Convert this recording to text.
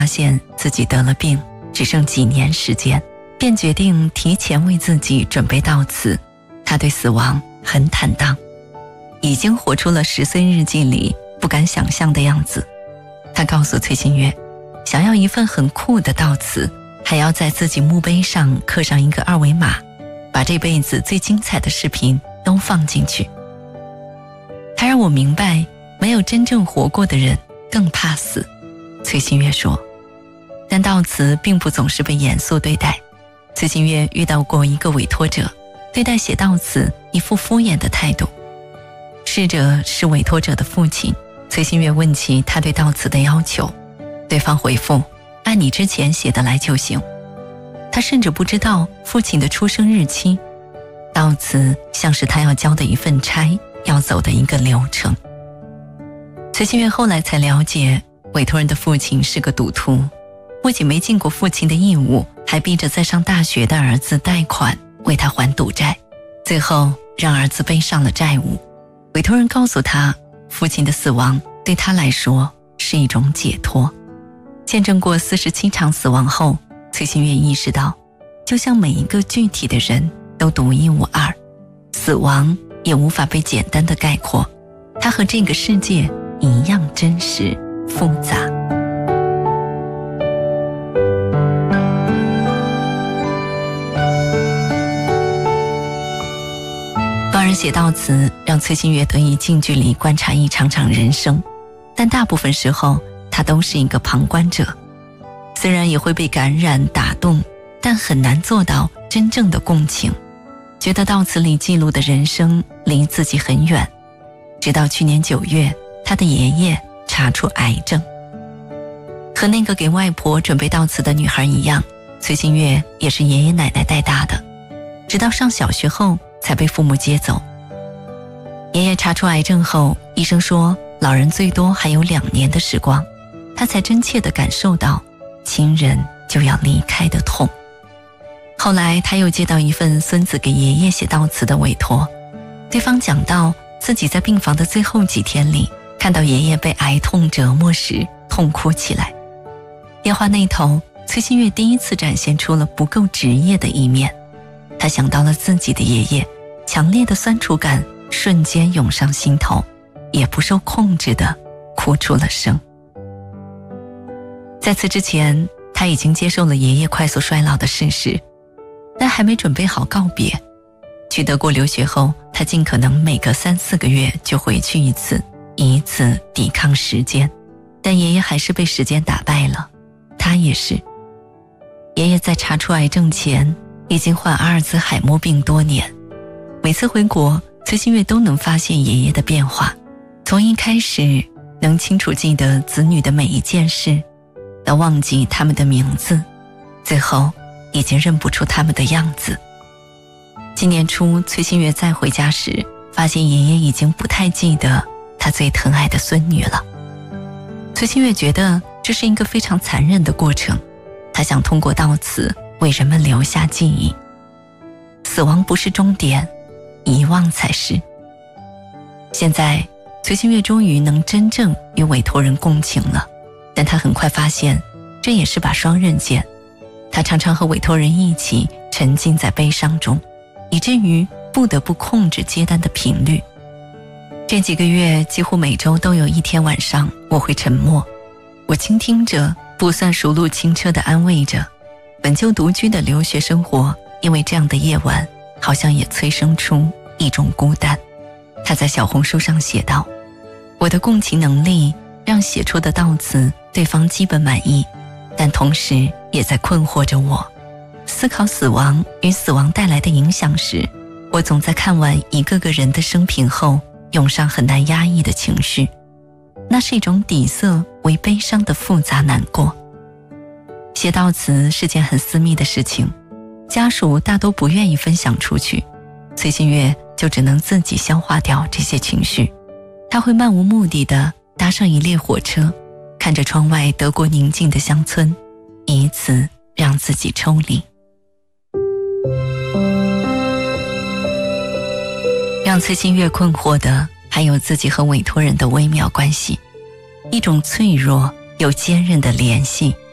发现自己得了病，只剩几年时间，便决定提前为自己准备悼词。他对死亡很坦荡，已经活出了10岁日记里不敢想象的样子。他告诉崔新月，想要一份很酷的悼词，还要在自己墓碑上刻上一个2维码，把这辈子最精彩的视频都放进去。他让我明白，没有真正活过的人更怕死。崔新月说，但悼词并不总是被严肃对待。崔新月遇到过一个委托者，对待写悼词一副敷衍的态度。逝者是委托者的父亲，崔新月问起他对悼词的要求，对方回复，按你之前写的来就行。他甚至不知道父亲的出生日期，悼词像是他要交的一份差，要走的一个流程。崔新月后来才了解，委托人的父亲是个赌徒，不仅没尽过父亲的义务，还逼着在上大学的儿子贷款为他还赌债，最后让儿子背上了债务。委托人告诉他，父亲的死亡对他来说是一种解脱。见证过47场死亡后，崔新月意识到，就像每一个具体的人都独一无二，死亡也无法被简单的概括，它和这个世界一样真实复杂。帮人写悼词让崔新月得以近距离观察一场场人生，但大部分时候他都是一个旁观者。虽然也会被感染打动，但很难做到真正的共情，觉得悼词里记录的人生离自己很远。直到去年9月，他的爷爷查出癌症。和那个给外婆准备悼词的女孩一样，崔新月也是爷爷奶奶带大的，直到上小学后才被父母接走。爷爷查出癌症后，医生说老人最多还有2年的时光，他才真切地感受到亲人就要离开的痛。后来他又接到一份孙子给爷爷写悼词的委托，对方讲到自己在病房的最后几天里，看到爷爷被癌痛折磨时痛哭起来。电话那头，崔新月第一次展现出了不够职业的一面。他想到了自己的爷爷，强烈的酸楚感瞬间涌上心头，也不受控制地哭出了声。在此之前，他已经接受了爷爷快速衰老的事实，但还没准备好告别。去德国留学后，他尽可能每隔3-4个月就回去一次，以此抵抗时间。但爷爷还是被时间打败了，他也是。爷爷在查出癌症前已经患阿尔兹海默病多年，每次回国，崔新月都能发现爷爷的变化，从一开始能清楚记得子女的每一件事，到忘记他们的名字，最后已经认不出他们的样子。今年初，崔新月再回家时，发现爷爷已经不太记得他最疼爱的孙女了。崔新月觉得这是一个非常残忍的过程，他想通过悼词为人们留下记忆。死亡不是终点，遗忘才是。现在，崔新月终于能真正与委托人共情了，但他很快发现，这也是把双刃剑。他常常和委托人一起沉浸在悲伤中，以至于不得不控制接单的频率。这几个月，几乎每周都有一天晚上，我会沉默，我倾听着，不算熟路轻车地安慰着。本就独居的留学生活，因为这样的夜晚，好像也催生出一种孤单。他在小红书上写道，我的共情能力让写出的悼词对方基本满意，但同时也在困惑着我。思考死亡与死亡带来的影响时，我总在看完一个个人的生平后，涌上很难压抑的情绪，那是一种底色为悲伤的复杂难过。写悼词是件很私密的事情，家属大都不愿意分享出去，崔新月就只能自己消化掉这些情绪。他会漫无目的地搭上一列火车，看着窗外德国宁静的乡村，以此让自己抽离。让崔新月困惑的还有自己和委托人的微妙关系，一种脆弱又坚韧的联系